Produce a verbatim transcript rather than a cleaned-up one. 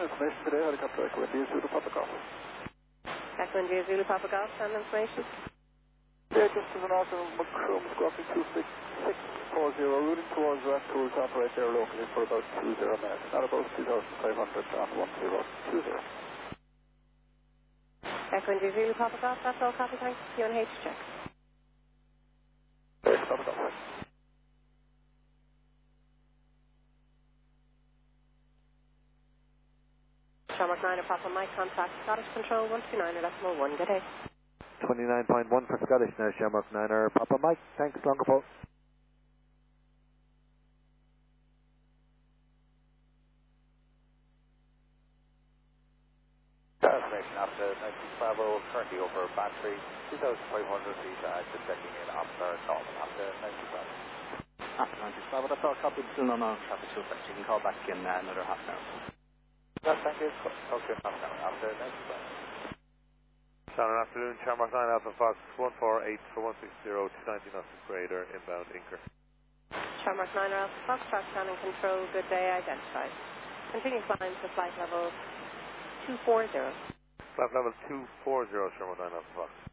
information today, helicopter Echo India Zulu Papa Golf. Echo India Zulu Papa Golf, and information. Yeah, just to the north of Macroom, Squawking two six six four zero, routing towards Rathcoole to operate there locally for about two zero minutes, not about two thousand five hundred on one zero two zero. Echo India Zulu Papa Golf, that's all copy, thanks. Q and H check. Yeah, Papa Golf. Shamrock nine, Papa Mike, contact Scottish Control one two nine decimal one, good day. twenty-nine point one for Scottish now, Shamrock niner, Papa Mike, thanks, Longapole. Information after nineteen Bravo, currently over battery, two thousand five hundred feet, uh, just checking in after Norman after nineteen Bravo. After nineteen Bravo, that's all copy, still no non traffic to effect. You can call back in uh, another half an hour. Yes, thank you. Talk to you half an hour after nineteen Bravo. Good afternoon, Shamrock nine Alpha Fox one four eight for one six zero, two ninety knots grader, inbound Inker. Shamrock nine Alpha Fox, track scanning control, good day, identified. Continue climb to flight level two four zero. Flight level two four zero, Shamrock nine Alpha Fox.